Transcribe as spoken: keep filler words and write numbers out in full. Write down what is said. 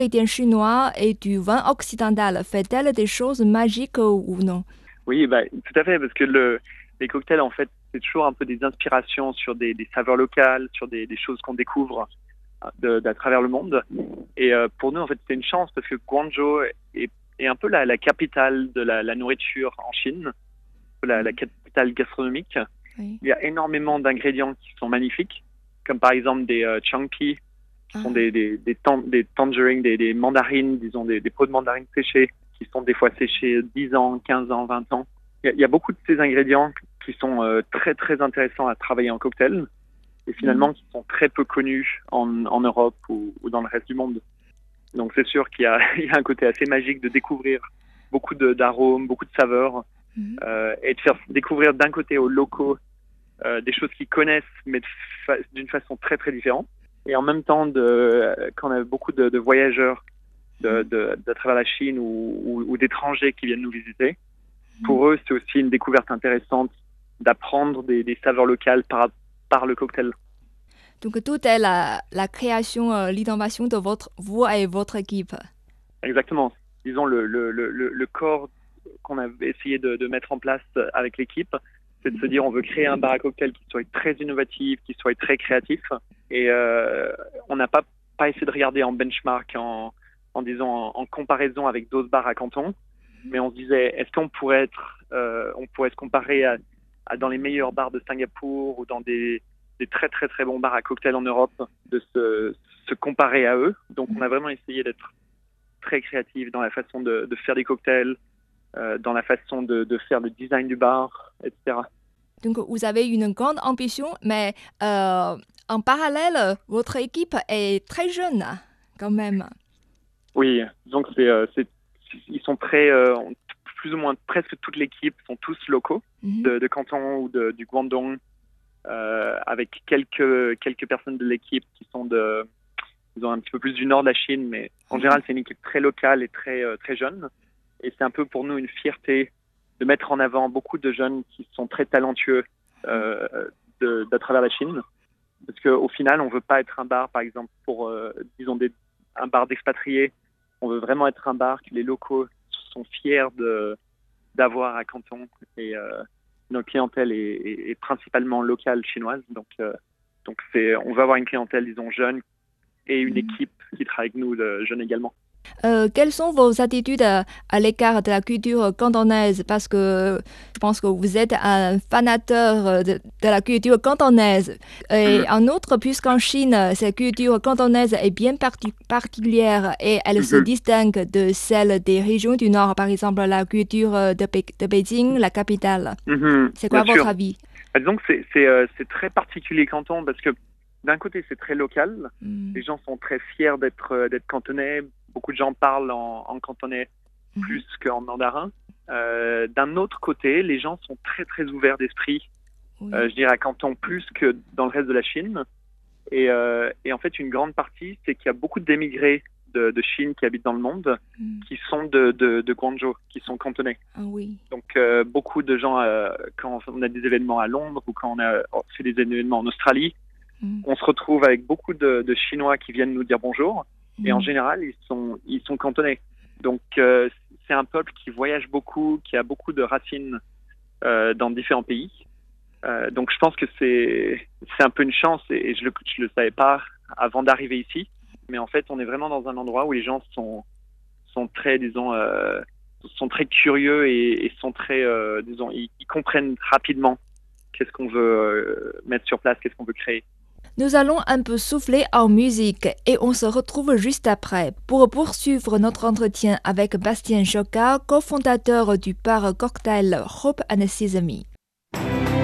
ingrédients chinois et du vin occidental fait-elle des choses magiques ou non? Oui, bah, tout à fait, parce que le, les cocktails, en fait, c'est toujours un peu des inspirations sur des, des saveurs locales, sur des, des choses qu'on découvre de, d'à travers le monde. Et euh, pour nous, en fait, c'est une chance parce que Guangzhou est, est un peu la, la capitale de la, la nourriture en Chine, la, la capitale gastronomique. Oui. Il y a énormément d'ingrédients qui sont magnifiques, comme par exemple des euh, changpi, qui Ah. sont des, des, des, tan- des tangerines, des, des mandarines, disons des, des pots de mandarines séchées, qui sont des fois séchés dix ans, quinze ans, vingt ans. Il y a, il y a beaucoup de ces ingrédients qui sont euh, très très intéressants à travailler en cocktail et finalement Mm. qui sont très peu connus en, en Europe ou, ou dans le reste du monde. Donc c'est sûr qu'il y a, il y a un côté assez magique de découvrir beaucoup de, d'arômes, beaucoup de saveurs Mm. euh, et de faire découvrir d'un côté aux locaux euh, des choses qu'ils connaissent mais de fa- d'une façon très très différente. Et en même temps, de, euh, quand on a beaucoup de, de voyageurs de, de, de travers la Chine ou, ou, ou d'étrangers qui viennent nous visiter, pour eux, c'est aussi une découverte intéressante d'apprendre des, des saveurs locales par, par le cocktail. Donc tout est la, la création, euh, l'innovation de votre, vous et votre équipe. Exactement. Disons, le, le, le, le corps qu'on a essayé de, de mettre en place avec l'équipe, c'est de se dire on veut créer un bar à cocktail qui soit très innovatif, qui soit très créatif. Et euh, on n'a pas, pas essayé de regarder en benchmark, en, en disant en, en comparaison avec d'autres bars à Canton, mais on se disait est-ce qu'on pourrait être, euh, on pourrait se comparer à, à dans les meilleurs bars de Singapour ou dans des, des très très très bons bars à cocktail en Europe, de se, se comparer à eux. Donc on a vraiment essayé d'être très créatif dans la façon de, de faire des cocktails, euh, dans la façon de, de faire le design du bar, et cetera. Donc vous avez une grande ambition, mais euh, en parallèle, votre équipe est très jeune quand même. Oui, donc c'est, euh, c'est, ils sont très, euh, plus ou moins presque toute l'équipe sont tous locaux Mhm. de, de Canton ou de, du Guangdong, euh, avec quelques quelques personnes de l'équipe qui sont de, ils ont un petit peu plus du nord de la Chine, mais en Mhm. général c'est une équipe très locale et très euh, très jeune. Et c'est un peu pour nous une fierté de mettre en avant beaucoup de jeunes qui sont très talentueux euh, de, de travers la Chine. Parce qu'au final, on veut pas être un bar, par exemple, pour, euh, disons, des, un bar d'expatriés. On veut vraiment être un bar que les locaux sont fiers de, d'avoir à Canton. Et euh, notre clientèle est, est, est principalement locale chinoise. Donc, euh, donc c'est, on veut avoir une clientèle, disons, jeune et une Mhm. équipe qui travaille avec nous, de jeunes également. Euh, quelles sont vos attitudes à, à l'égard de la culture cantonaise? Parce que je pense que vous êtes un fanateur de, de la culture cantonaise. Et Mhm. en outre, puisqu'en Chine, cette culture cantonaise est bien parti- particulière et elle se Mhm. distingue de celle des régions du Nord, par exemple la culture de, Pe- de Beijing, la capitale. Mhm. C'est Bien quoi votre sûr. avis? Bah, disons que c'est, c'est, euh, c'est très particulier Canton parce que d'un côté c'est très local, Mm. les gens sont très fiers d'être euh, d'être cantonais, beaucoup de gens parlent en, en cantonais Mhm. plus qu'en mandarin. Euh, d'un autre côté, les gens sont très très ouverts d'esprit, euh, Oui. je dirais à Canton plus que dans le reste de la Chine. Et, euh, et en fait une grande partie c'est qu'il y a beaucoup d'émigrés de, de Chine qui habitent dans le monde Mm. qui sont de, de, de Guangzhou, qui sont cantonais. Ah oui. Donc euh, beaucoup de gens, euh, quand on a des événements à Londres ou quand on a fait des événements en Australie, Mm. on se retrouve avec beaucoup de, de Chinois qui viennent nous dire bonjour. Et en Mm. général, ils sont, ils sont cantonais. Donc euh, c'est un peuple qui voyage beaucoup, qui a beaucoup de racines euh, dans différents pays. Euh, donc je pense que c'est, c'est un peu une chance et, et je le, je le savais pas avant d'arriver ici. Mais en fait, on est vraiment dans un endroit où les gens sont, sont très, disons, euh, sont très curieux et, et sont très, euh, disons, ils, ils comprennent rapidement qu'est-ce qu'on veut euh, mettre sur place, qu'est-ce qu'on veut créer. Nous allons un peu souffler en musique et on se retrouve juste après pour poursuivre notre entretien avec Bastien Joca, cofondateur du bar cocktail Hope and Sesame.